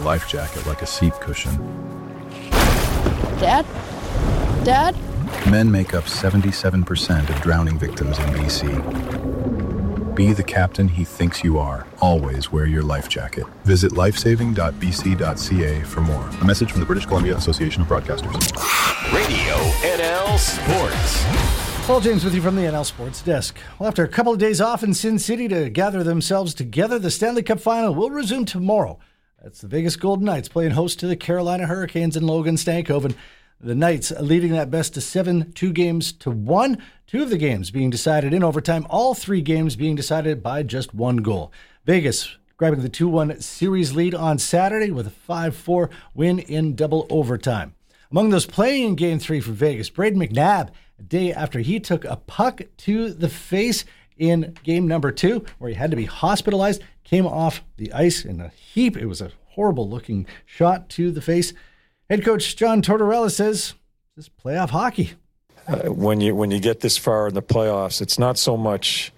life jacket like a seat cushion. Dad? Dad? Men make up 77% of drowning victims in BC. Be the captain he thinks you are. Always wear your life jacket. Visit lifesaving.bc.ca for more. A message from the British Columbia Association of Broadcasters. Radio NL Sports. Paul James with you from the NL Sports Desk. Well, after a couple of days off in Sin City to gather themselves together, the Stanley Cup Final will resume tomorrow. That's the Vegas Golden Knights playing host to the Carolina Hurricanes in Logan Stankoven. The Knights leading that best to 7, 2-1. 2 of the games being decided in overtime. All 3 games being decided by just 1 goal. Vegas grabbing the 2-1 series lead on Saturday with a 5-4 win in double overtime. Among those playing in Game 3 for Vegas, Brayden McNabb, a day after he took a puck to the face in Game number 2, where he had to be hospitalized, came off the ice in a heap. It was a horrible-looking shot to the face. Head coach John Tortorella says, "This is playoff hockey." When you get this far in the playoffs, it's not so much.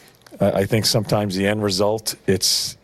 I think sometimes the end result. It's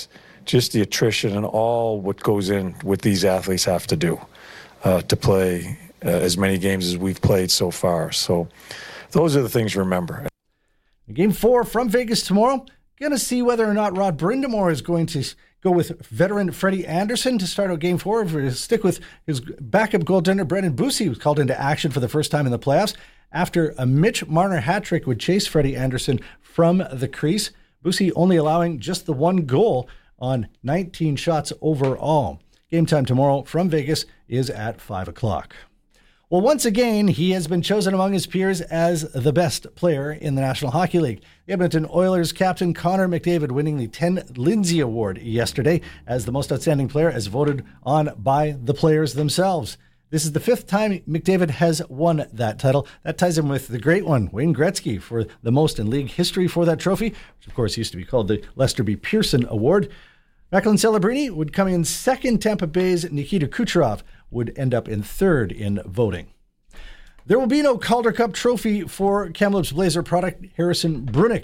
just the attrition and all what goes in what these athletes have to do to play as many games as we've played so far. So those are the things to remember. Game 4 from Vegas tomorrow. Going to see whether or not Rod Brind'Amour is going to go with veteran Freddie Anderson to start out Game 4, or stick with his backup goaltender Brendan Bussi, who was called into action for the first time in the playoffs after a Mitch Marner hat trick would chase Freddie Anderson from the crease. Bussi only allowing just the 1 goal on 19 shots overall. Game time tomorrow from Vegas is at 5 o'clock. Well, once again, he has been chosen among his peers as the best player in the National Hockey League. The Edmonton Oilers captain Connor McDavid winning the 10 Lindsay Award yesterday as the most outstanding player as voted on by the players themselves. This is the 5th time McDavid has won that title. That ties him with the great one, Wayne Gretzky, for the most in league history for that trophy, which of course used to be called the Lester B. Pearson Award. Macklin Celebrini would come in second. Tampa Bay's Nikita Kucherov would end up in third in voting. There will be no Calder Cup trophy for Kamloops Blazer product Harrison Brunick.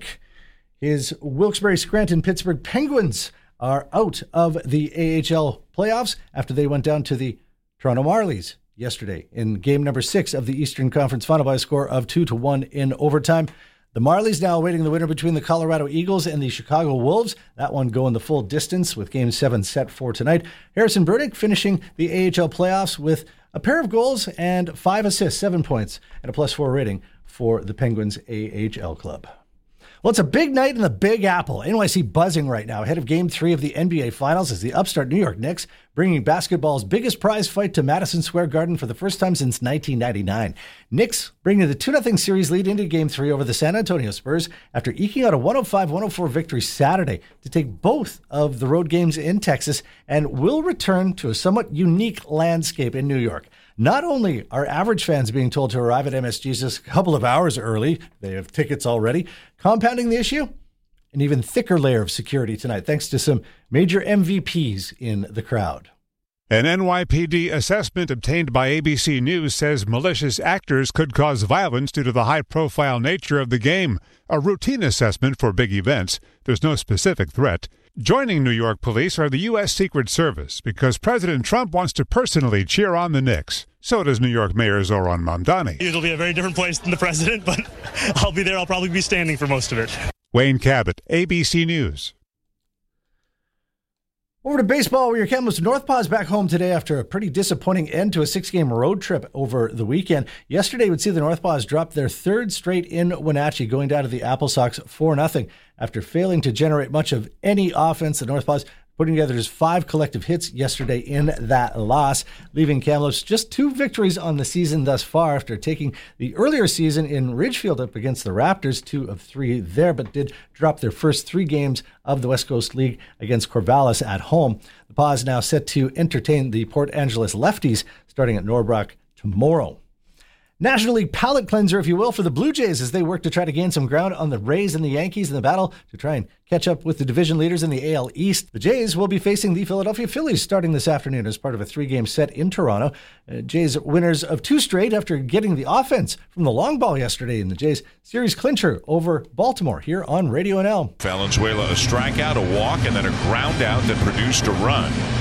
His Wilkes-Barre Scranton Pittsburgh Penguins are out of the AHL playoffs after they went down to the Toronto Marlies yesterday in game number 6 of the Eastern Conference Final by a score of 2-1 in overtime. The Marlies now awaiting the winner between the Colorado Eagles and the Chicago Wolves. That one going the full distance with Game 7 set for tonight. Harrison Brunick finishing the AHL playoffs with a pair of goals and 5 assists, 7 points, and a +4 rating for the Penguins AHL club. Well, it's a big night in the Big Apple. NYC buzzing right now ahead of Game 3 of the NBA Finals as the upstart New York Knicks bringing basketball's biggest prize fight to Madison Square Garden for the first time since 1999. Knicks bringing the 2-0 series lead into Game 3 over the San Antonio Spurs after eking out a 105-104 victory Saturday to take both of the road games in Texas and will return to a somewhat unique landscape in New York. Not only are average fans being told to arrive at MSG just a couple of hours early, they have tickets already, compounding the issue, an even thicker layer of security tonight, thanks to some major MVPs in the crowd. An NYPD assessment obtained by ABC News says malicious actors could cause violence due to the high-profile nature of the game. A routine assessment for big events. There's no specific threat. Joining New York police are the U.S. Secret Service because President Trump wants to personally cheer on the Knicks. So does New York Mayor Zoran Mamdani. It'll be a very different place than the president, but I'll be there. I'll probably be standing for most of it. Wayne Cabot, ABC News. Over to baseball, where your Kamloops Northpaws back home today after a pretty disappointing end to a 6-game road trip over the weekend. Yesterday would see the Northpaws drop their 3rd straight in Wenatchee, going down to the Apple Sox 4-0. After failing to generate much of any offense, the Northpaws putting together just 5 collective hits yesterday in that loss, leaving Kamloops just 2 victories on the season thus far after taking the earlier season in Ridgefield up against the Raptors, 2 of 3 there, but did drop their first 3 games of the West Coast League against Corvallis at home. The Paws now set to entertain the Port Angeles Lefties starting at Norbrook tomorrow. National League palate cleanser, if you will, for the Blue Jays as they work to try to gain some ground on the Rays and the Yankees in the battle to try and catch up with the division leaders in the AL East. The Jays will be facing the Philadelphia Phillies starting this afternoon as part of a 3-game set in Toronto. Jays winners of 2 straight after getting the offense from the long ball yesterday in the Jays series clincher over Baltimore here on Radio NL. Valenzuela, a strikeout, a walk, and then a ground out that produced a run.